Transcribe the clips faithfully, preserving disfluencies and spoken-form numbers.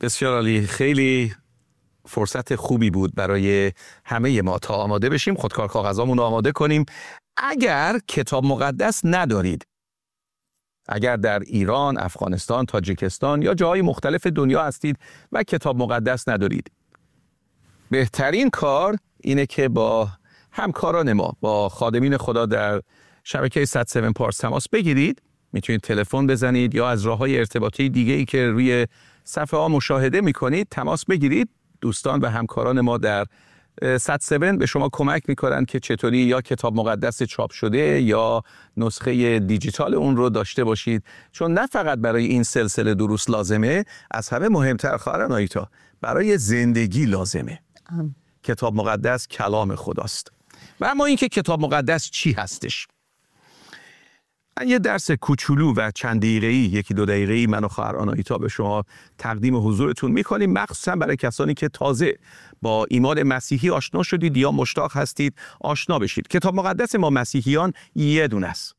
بسیار عالی. خیلی فرصت خوبی بود برای همه ما تا آماده بشیم، خودکار کاغذامون رو آماده کنیم. اگر کتاب مقدس ندارید، اگر در ایران، افغانستان، تاجیکستان یا جاهای مختلف دنیا هستید و کتاب مقدس ندارید، بهترین کار اینه که با همکاران ما، با خادمین خدا در شبکه صد و هفت پارس تماس بگیرید. میتونید تلفن بزنید یا از راه‌های ارتباطی دیگه‌ای که روی صفحه ها مشاهده میکنید تماس بگیرید. دوستان و همکاران ما در صد و هفت به شما کمک میکنن که چطوری یا کتاب مقدس چاپ شده یا نسخه دیجیتال اون رو داشته باشید، چون نه فقط برای این سلسله دروس لازمه، از همه مهمتر خواهران آیتا برای زندگی لازمه. ام. کتاب مقدس کلام خداست. و اما این که کتاب مقدس چی هستش؟ من یه درس کوچولو و چند دقیقه‌ای، یکی دو دقیقه‌ای من و خواهران آیتا به شما تقدیم حضورتون میکنیم، مخصوصا برای کسانی که تازه با ایمان مسیحی آشنا شدید یا مشتاق هستید آشنا بشید. کتاب مقدس ما مسیحیان یه دونه است.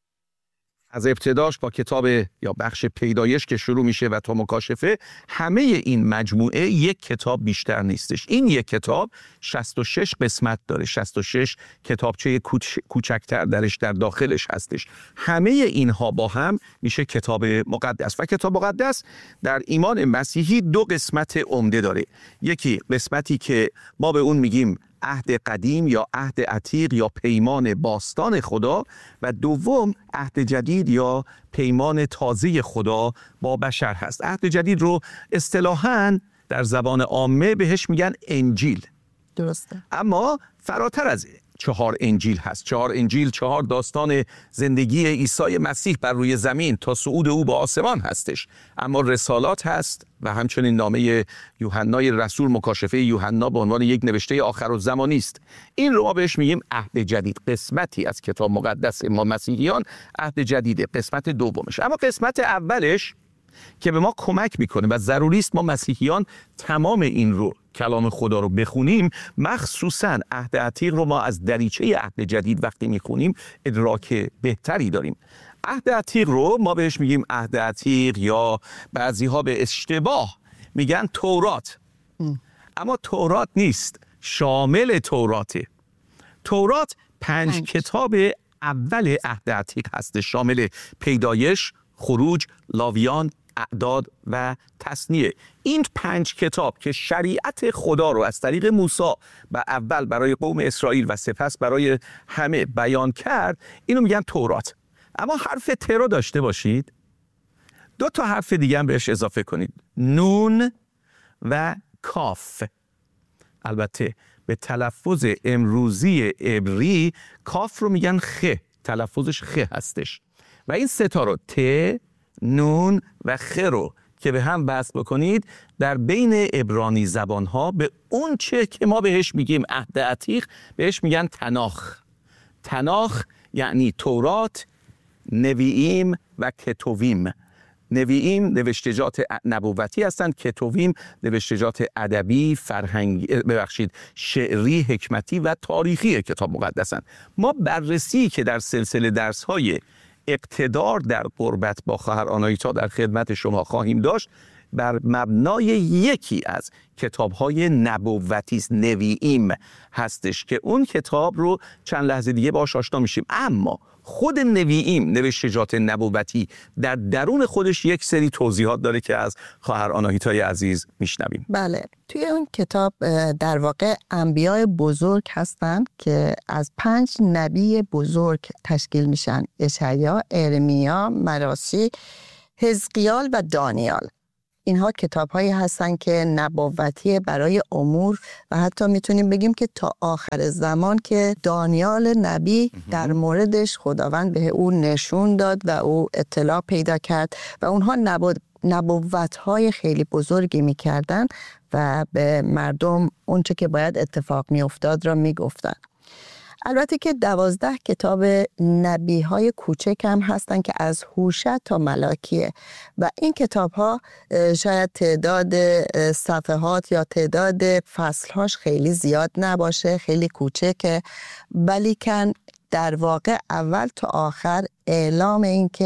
از ابتداش با کتاب یا بخش پیدایش که شروع میشه و تا مکاشفه، همه این مجموعه یک کتاب بیشتر نیستش. این یک کتاب شصت و شش قسمت داره، شصت و شش کتابچه کوچ... کوچکتر درش در داخلش هستش. همه اینها با هم میشه کتاب مقدس. و کتاب مقدس در ایمان مسیحی دو قسمت عمده داره. یکی قسمتی که ما به اون میگیم عهد قدیم یا عهد عتیق یا پیمان باستان خدا، و دوم عهد جدید یا پیمان تازه خدا با بشر هست. عهد جدید رو اصطلاحاً در زبان عامه بهش میگن انجیل. درسته. اما فراتر از چهار انجیل هست. چهار انجیل چهار داستان زندگی عیسی مسیح بر روی زمین تا صعود او به آسمان هستش. اما رسالات هست و همچنین نامه یوحنای رسول، مکاشفه یوحنا به عنوان یک نوشته آخرالزمانی است. این رو ما بهش میگیم عهد جدید. قسمتی از کتاب مقدس ما مسیحیان عهد جدیده، قسمت دومش. اما قسمت اولش که به ما کمک میکنه و ضروری است ما مسیحیان تمام این رو، کلام خدا رو بخونیم، مخصوصاً عهد عتیق رو ما از دریچه عهد جدید وقتی میخونیم ادراک بهتری داریم. عهد عتیق رو ما بهش میگیم عهد عتیق یا بعضی ها به اشتباه میگن تورات. ام. اما تورات نیست، شامل توراته. تورات پنج, پنج کتاب اول عهد عتیق هست، شامل پیدایش، خروج، لاویان، اعداد و تثنیه. این پنج کتاب که شریعت خدا رو از طریق موسی و اول برای قوم اسرائیل و سپس برای همه بیان کرد، اینو میگن تورات. اما حرف ت رو داشته باشید، دو تا حرف دیگه هم بهش اضافه کنید، نون و کاف. البته به تلفظ امروزی عبری کاف رو میگن خ، تلفظش خ هستش. و این سه تا رو ت، نون و خ رو که به هم وصل بکنید، در بین عبرانی زبانها به اون چه که ما بهش میگیم عهد عتیق بهش میگن تناخ. تناخ یعنی تورات، نوییم و کتویم. نوییم نوشتجات نبوتی هستند، کتویم نوشتجات ادبی، فرهنگی، ببخشید شعری، حکمتی و تاریخی کتاب مقدسند. ما بررسی که در سلسله درس‌های اقتدار در قربت با خواهر آنایتا در خدمت شما خواهیم داشت، بر مبنای یکی از کتاب‌های نبوتی است، نوییم هستش، که اون کتاب رو چند لحظه دیگه باهاش آشنا میشیم. اما خود نوییم، نوشتجات نبوتی، در درون خودش یک سری توضیحات داره که از خواهر آناهیتای عزیز میشنویم. بله، توی اون کتاب در واقع انبیاء بزرگ هستن که از پنج نبی بزرگ تشکیل میشن: اشعیا، ارمیا، مراسی، حزقیال و دانیال. اینها کتاب هایی هستن که نبوتی برای امور و حتی میتونیم بگیم که تا آخر زمان که دانیال نبی در موردش خداوند به او نشون داد و او اطلاع پیدا کرد و اونها نبوت نبوت های خیلی بزرگی میکردن و به مردم اونچه که باید اتفاق میافتاد را میگفتن. البته که دوازده کتاب نبی های کوچک هم هستن که از هوشع تا ملاکیه و این کتاب ها شاید تعداد صفحات یا تعداد فصلهاش خیلی زیاد نباشه، خیلی کوچکه، ولی کن در واقع اول تا آخر اعلام این که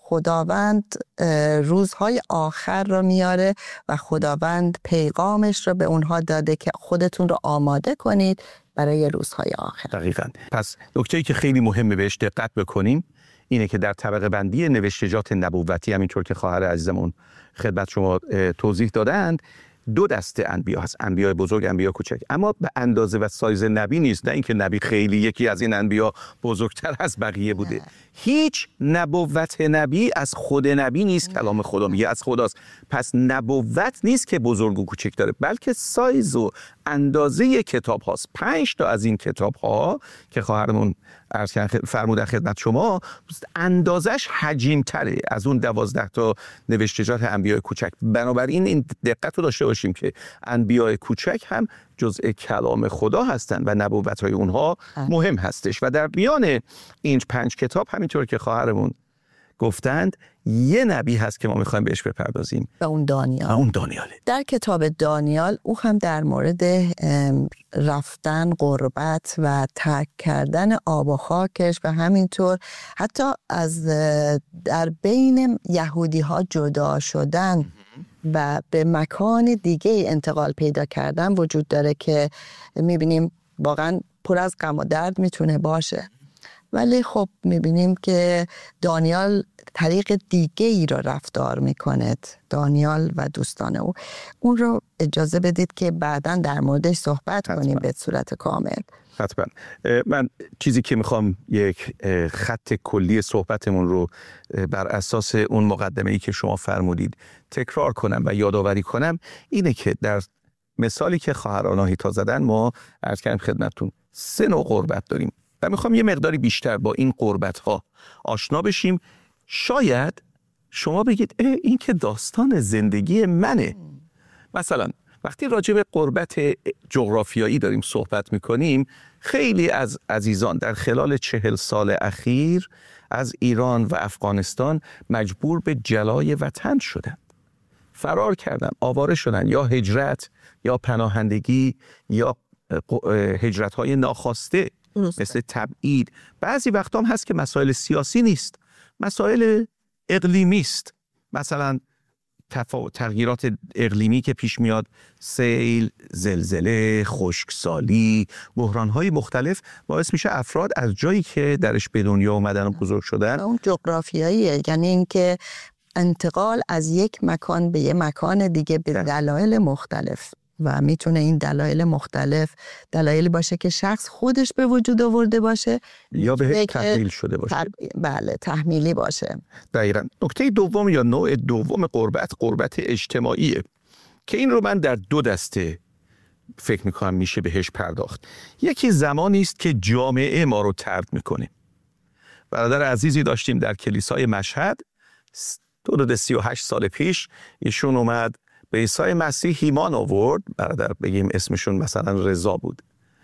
خداوند روزهای آخر رو میاره و خداوند پیغامش رو به اونها داده که خودتون رو آماده کنید برای روزهای آخر. دقیقاً. پس نکته‌ای که خیلی مهمه بهش دقت بکنیم اینه که در طبقه بندی نوشتجات نبوتی، همینطور که خواهر عزیزمون خدمت شما توضیح دادند، دو دسته انبیا هست، انبیاء بزرگ، انبیاء کوچک، اما به اندازه و سایز نبی نیست. نه اینکه نبی خیلی یکی از این انبیا بزرگتر از بقیه بوده. نه. هیچ نبوت نبی از خود نبی نیست. نه. کلام خدا میگه از خداست. پس نبوت نیست که بزرگ و کوچک داره، بلکه سایز و اندازه کتاب هاست. پنج تا از این کتاب ها که خواهرمون عرض فرمودن خدمت شما، اندازش حجیم تره از اون دوازده تا نوشتجات انبیاء کوچک. بنابراین این دقت رو داشته باشیم که انبیاء کوچک هم جزء کلام خدا هستند و نبوت‌های اونها مهم هستش. و در میان این پنج کتاب همینطور که خواهرمون گفتند یه نبی هست که ما میخوایم بهش بپردازیم، و اون دانیال. اون دانیاله. در کتاب دانیال او هم در مورد رفتن غربت و ترک کردن آب و خاکش و همینطور حتی از در بین یهودی ها جدا شدن و به مکان دیگه انتقال پیدا کردن وجود داره که میبینیم واقعا پر از غم و درد میتونه باشه. ولی خب میبینیم که دانیال طریق دیگه ای رو رفتار میکنه، دانیال و دوستان او. اون رو اجازه بدید که بعداً در موردش صحبت حتما. کنیم به صورت کامل. حتما. من چیزی که میخوام یک خط کلی صحبتمون رو بر اساس اون مقدمه‌ای که شما فرمودید تکرار کنم و یادآوری کنم اینه که در مثالی که خواهر آناهیتا زدن ما عرض کردم خدمتتون سه نوع غربت داریم و میخوام یه مقداری بیشتر با این غربت‌ها آشنا بشیم. شاید شما بگید این که داستان زندگی منه. مثلا وقتی راجع به غربت جغرافیایی داریم صحبت میکنیم، خیلی از عزیزان در خلال چهل سال اخیر از ایران و افغانستان مجبور به جلای وطن شدن، فرار کردن، آواره شدن، یا هجرت یا پناهندگی یا هجرت‌های ناخواسته مثل تبعید. بعضی وقتا هم هست که مسائل سیاسی نیست، مسائل اقلیمی است. مثلا تغییرات اقلیمی که پیش میاد، سیل، زلزله، خشکسالی، بحران‌های مختلف باعث میشه افراد از جایی که درش به دنیا اومدن و بزرگ شدن، اون جغرافیاییه، یعنی اینکه انتقال از یک مکان به یک مکان دیگه به دلایل مختلف، و میتونه این دلایل مختلف دلایلی باشه که شخص خودش به وجود آورده باشه یا به تحمیل شده باشه. تر... بله تحمیلی باشه. دقیقاً. نکته دوم یا نوع دوم غربت، غربت اجتماعیه که این رو من در دو دسته فکر میکنم میشه بهش پرداخت. یکی زمانی است که جامعه ما رو طرد میکنه. برادر عزیزی داشتیم در کلیسای مشهد حدود سی و هشت سال پیش، ایشون اومد به عیسی مسیح ایمان آورد. برادر بگیم اسمشون مثلا رضا بود،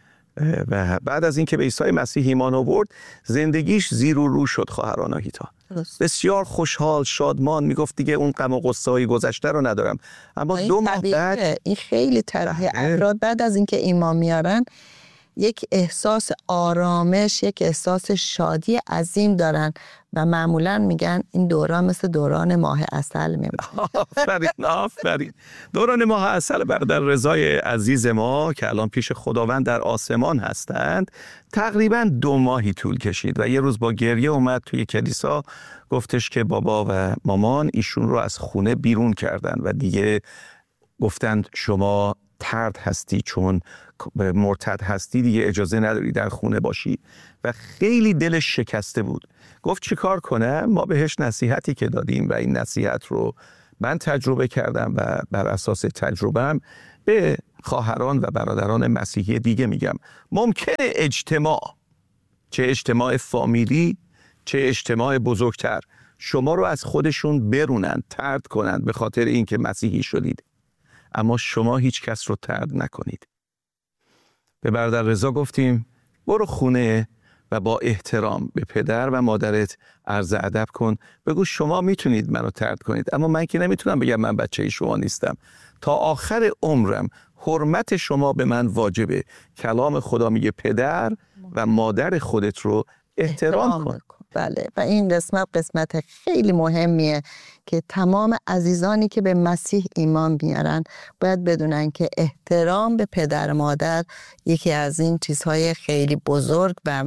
و بعد از اینکه به عیسی مسیح ایمان آورد زندگیش زیر و رو شد. خواهر آناهیتا بسیار خوشحال، شادمان، میگفت دیگه اون غم و غصه های گذشته رو ندارم. اما دو ماه بعد این خیلی طرح افراد بعد از اینکه ایمان میارن یک احساس آرامش، یک احساس شادی عظیم دارن و معمولا میگن این دوران مثل دوران ماه عسل میمونه. آفرین آفرین. دوران ماه عسل برادر رضای عزیز ما که الان پیش خداوند در آسمان هستند تقریبا دو ماهی طول کشید و یه روز با گریه اومد توی کلیسا، گفتش که بابا و مامان ایشون رو از خونه بیرون کردن و دیگه گفتند شما طرد هستی، چون مرتد هستی دیگه اجازه نداری در خونه باشی. و خیلی دلش شکسته بود. گفت چی کار کنم؟ ما بهش نصیحتی که دادیم و این نصیحت رو من تجربه کردم و بر اساس تجربه‌ام به خواهران و برادران مسیحی دیگه میگم ممکنه اجتماع، چه اجتماع فامیلی چه اجتماع بزرگتر، شما رو از خودشون برونن، طرد کنن به خاطر اینکه مسیحی شدید، اما شما هیچ کس رو طرد نکنید. به برادر رضا گفتیم برو خونه و با احترام به پدر و مادرت عرض ادب کن، بگو شما میتونید منو طرد کنید، اما من که نمیتونم بگم من بچه شما نیستم. تا آخر عمرم حرمت شما به من واجبه. کلام خدا میگه پدر و مادر خودت رو احترام, احترام کن. بله و این قسمت قسمت خیلی مهمیه که تمام عزیزانی که به مسیح ایمان میارن باید بدونن که احترام به پدر مادر یکی از این چیزهای خیلی بزرگ و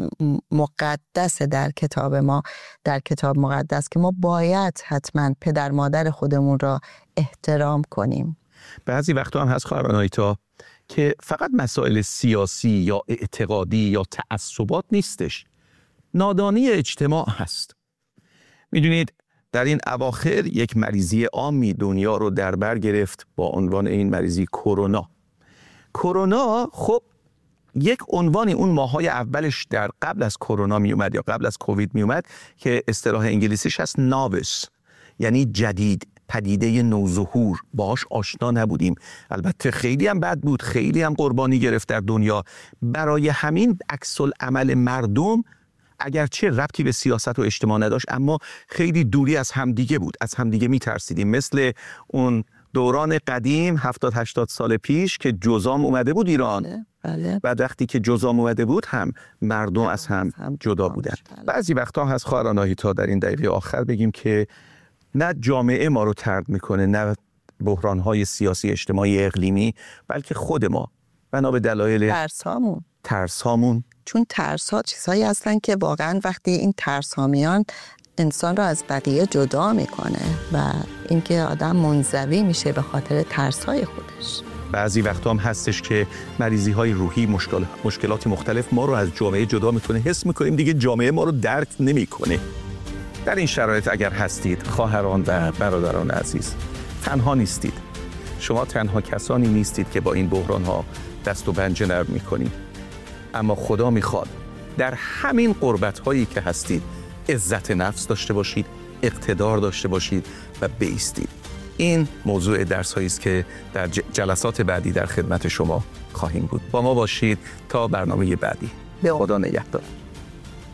مقدس در کتاب ما، در کتاب مقدس، که ما باید حتما پدر مادر خودمون را احترام کنیم. بعضی وقتا هم هست خواهران آیتا که فقط مسائل سیاسی یا اعتقادی یا تعصبات نیستش، نادانی اجتماع هست. میدونید در این اواخر یک مریضی عامی دنیا رو در بر گرفت با عنوان این مریضی کرونا. کرونا خب یک عنوانی اون ماهای اولش در قبل از کرونا می اومد یا قبل از کووید می اومد که اصطلاح انگلیسیش هست ناوس، یعنی جدید، پدیده نوظهور، باهاش آشنا نبودیم. البته خیلی هم بد بود، خیلی هم قربانی گرفت در دنیا. برای همین عکس العمل مردم اگرچه ربطی به سیاست و اجتماع نداشت اما خیلی دوری از همدیگه بود، از همدیگه میترسیدیم. مثل اون دوران قدیم هفتاد هشتاد سال پیش که جذام اومده بود ایران، بله، بله. بعد وقتی که جذام اومده بود هم مردم از هم, هم جدا بودن. بله. بعضی وقتا هست خواهران آیتا در این دقیقه آخر بگیم که نه جامعه ما رو طرد میکنه، نه بحران‌های سیاسی اجتماعی اقلیمی، بلکه خود ما بنا به دلایل ترسامون ترسامون چون ترس ها چیزهایی هستن که واقعا وقتی این ترس ها میان انسان را از بقیه جدا میکنه و اینکه آدم منزوی میشه به خاطر ترس های خودش. بعضی وقتا هم هستش که مریضی های روحی، مشکل، مشکلات مختلف ما رو از جامعه جدا میکنه، حس میکنیم دیگه جامعه ما رو درک نمیکنه. در این شرایط اگر هستید خواهران و برادران عزیز، تنها نیستید. شما تنها کسانی نیستید که با این بحران ها دست و پنجه نرم میکنید. اما خدا میخواد در همین قربت هایی که هستید عزت نفس داشته باشید، اقتدار داشته باشید و بایستید. این موضوع درس هایی است که در جلسات بعدی در خدمت شما خواهیم بود. با ما باشید تا برنامه بعدی. به خدا نگهدار.